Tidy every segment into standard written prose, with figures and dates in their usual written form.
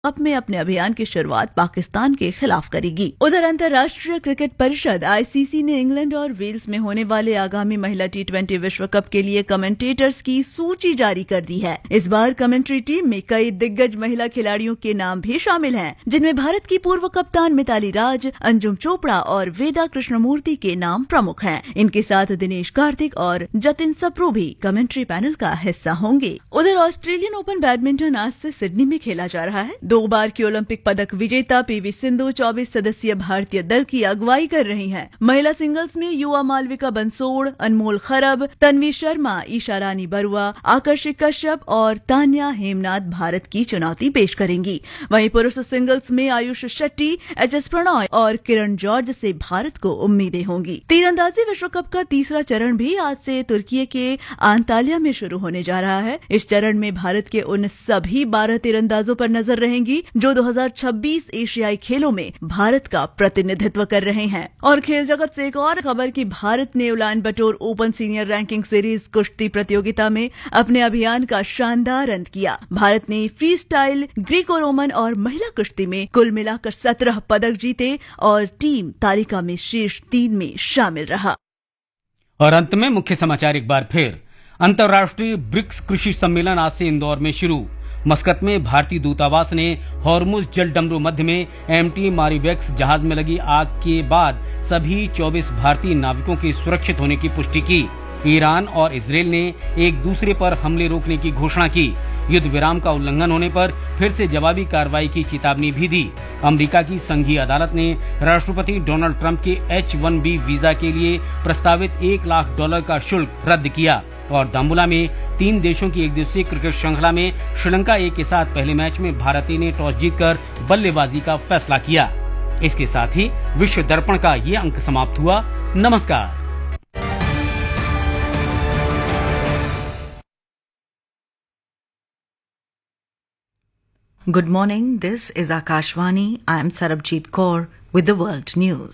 अब में अपने अभियान की शुरुआत पाकिस्तान के खिलाफ करेगी। उधर अंतर्राष्ट्रीय क्रिकेट परिषद आईसीसी ने इंग्लैंड और वेल्स में होने वाले आगामी महिला टी20 विश्व कप के लिए कमेंटेटर्स की सूची जारी कर दी है। इस बार कमेंट्री टीम में कई दिग्गज महिला खिलाड़ियों के नाम भी शामिल हैं, जिनमें भारत की पूर्व कप्तान मिताली राज, अंजुम चोपड़ा और वेदा कृष्णमूर्ति के नाम प्रमुख हैं। इनके साथ दिनेश कार्तिक और जतिन सप्रू भी कमेंट्री पैनल का हिस्सा होंगे। उधर ऑस्ट्रेलियन ओपन बैडमिंटन आज से सिडनी में खेला जा रहा है। 2 बार की ओलंपिक पदक विजेता पीवी सिंधु 24 सदस्यीय भारतीय दल की अगुवाई कर रही हैं। महिला सिंगल्स में युवा मालविका बंसोड़, अनमोल खरब, तन्वी शर्मा, ईशा रानी बरुआ, आकर्षि कश्यप और तान्या हेमनाथ भारत की चुनौती पेश करेंगी। वहीं पुरुष सिंगल्स में आयुष शेट्टी, एचएस प्रणॉय और किरण जॉर्ज से भारत को उम्मीदें होंगी। तीरंदाजी विश्व कप का तीसरा चरण भी आज से तुर्की के अंताल्या में शुरू होने जा रहा है। इस चरण में भारत के उन सभी 12 तीरंदाजों पर नजर रहेंगी जो 2026 एशियाई खेलों में भारत का प्रतिनिधित्व कर रहे हैं। और खेल जगत से एक और खबर कि भारत ने उलान बटोर ओपन सीनियर रैंकिंग सीरीज कुश्ती प्रतियोगिता में अपने अभियान का शानदार अंत किया। भारत ने फ्री स्टाइल, ग्रीको रोमन और महिला कुश्ती में कुल मिलाकर 17 पदक जीते और टीम तालिका में शीर्ष 3 में शामिल रहा। और अंत में मुख्य समाचार एक बार फिर। अंतर्राष्ट्रीय ब्रिक्स कृषि सम्मेलन आज से इंदौर में शुरू। मस्कत में भारतीय दूतावास ने हॉर्मुज जल डमरू मध्य में एमटी मारीवेक्स जहाज में लगी आग के बाद सभी 24 भारतीय नाविकों के सुरक्षित होने की पुष्टि की। ईरान और इजरायल ने एक दूसरे पर हमले रोकने की घोषणा की। युद्ध विराम का उल्लंघन होने पर फिर से जवाबी कार्रवाई की चेतावनी भी दी। अमेरिका की संघीय अदालत ने राष्ट्रपति डोनाल्ड ट्रंप के H-1B वीजा के लिए प्रस्तावित $1 लाख का शुल्क रद्द किया। और दाम्बुला में 3 देशों की एक दिवसीय क्रिकेट श्रृंखला में श्रीलंका ए के साथ पहले मैच में भारत ने टॉस जीतकर बल्लेबाजी का फैसला किया। इसके साथ ही विश्व दर्पण का ये अंक समाप्त हुआ। नमस्कार। Good morning, this is Akashvani. I am Sarabjit Kaur with the World News.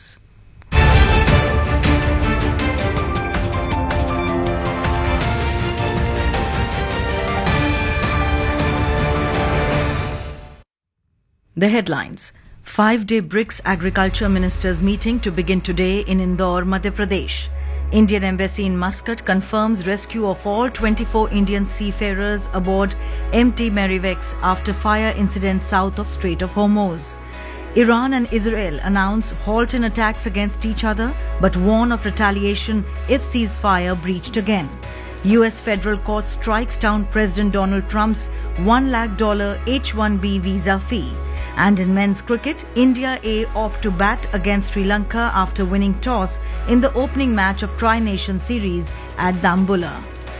The headlines. 5-day BRICS Agriculture Ministers meeting to begin today in Indore, Madhya Pradesh. Indian Embassy in Muscat confirms rescue of all 24 Indian seafarers aboard MT Maryvex after fire incident south of Strait of Hormuz. Iran and Israel announce halt in attacks against each other but warn of retaliation if ceasefire breached again. US federal court strikes down President Donald Trump's $1 lakh H-1B visa fee. And in men's cricket, India A opt to bat against Sri Lanka after winning toss in the opening match of Tri-Nation Series at Dambulla.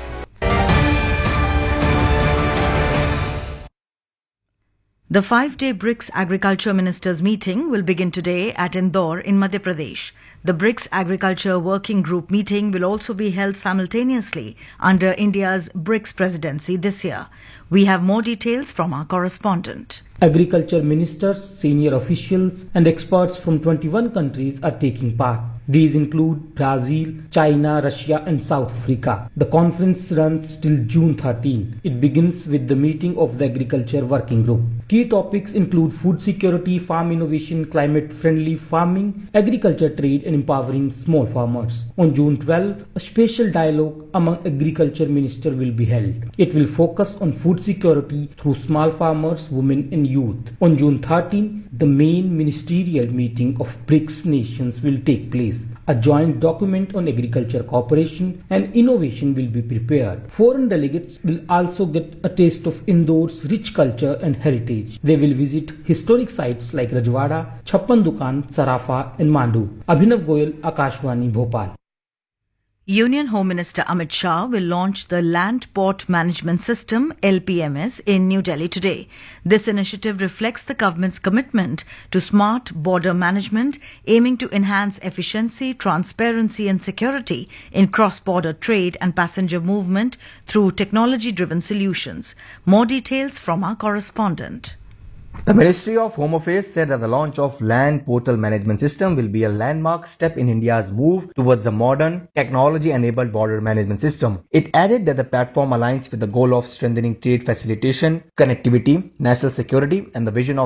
The 5-day BRICS Agriculture Ministers meeting will begin today at Indore in Madhya Pradesh. The BRICS Agriculture Working Group meeting will also be held simultaneously under India's BRICS presidency this year. We have more details from our correspondent. Agriculture ministers, senior officials and experts from 21 countries are taking part. These include Brazil, China, Russia and South Africa. The conference runs till June 13. It begins with the meeting of the Agriculture Working Group. Key topics include food security, farm innovation, climate-friendly farming, agriculture trade and empowering small farmers. On June 12, a special dialogue among agriculture ministers will be held. It will focus on food security through small farmers, women and youth. On June 13, the main ministerial meeting of BRICS nations will take place. A joint document on agriculture cooperation and innovation will be prepared. Foreign delegates will also get a taste of Indore's rich culture and heritage. They will visit historic sites like Rajwada, Chhappan Dukan, Sarafa and Mandu. Abhinav Goyal, Akashvani, Bhopal. Union Home Minister Amit Shah will launch the Land Port Management System (LPMS) in New Delhi today. This initiative reflects the government's commitment to smart border management, aiming to enhance efficiency, transparency and security in cross-border trade and passenger movement through technology-driven solutions. More details from our correspondent. The Ministry of Home Affairs said that the launch of Land Portal Management System will be a landmark step in India's move towards a modern, technology-enabled border management system. It added that the platform aligns with the goal of strengthening trade facilitation, connectivity, national security, and the vision of